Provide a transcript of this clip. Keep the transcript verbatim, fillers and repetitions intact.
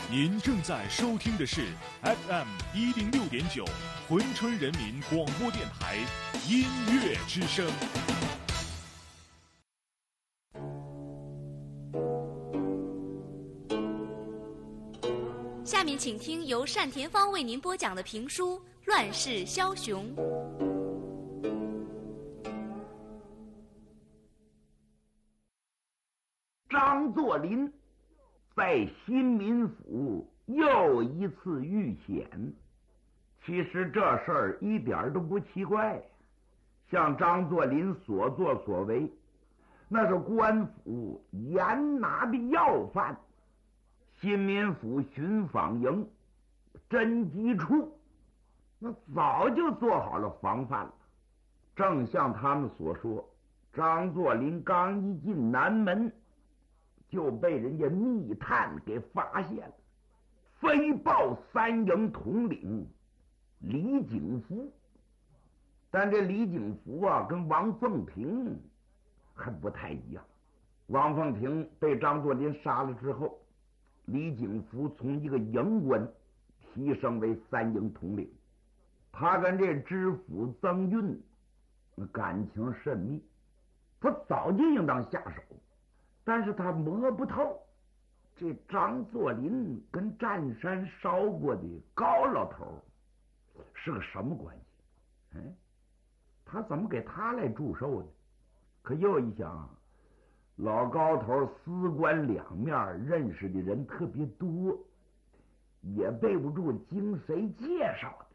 您正在收听的是 F M 一零六点九珲春人民广播电台音乐之声。 下面请听由单田芳为您播讲的评书《乱世枭雄》。 张作霖在新民府又一次遇险，其实这事儿一点都不奇怪。像张作霖所作所为，那是官府严拿的要犯。新民府巡访营侦缉处那早就做好了防范了。正像他们所说，张作霖刚一进南门就被人家密探给发现了，飞报三营统领李景福。但这李景福啊，跟王凤亭还不太一样。王凤亭被张作霖杀了之后，李景福从一个营官提升为三营统领。他跟这知府曾运感情甚密，他早就应当下手，但是他摸不透这张作霖跟占山烧过的高老头是个什么关系。嗯，他怎么给他来祝寿呢？可又一想，老高头司官两面，认识的人特别多，也背不住经谁介绍的。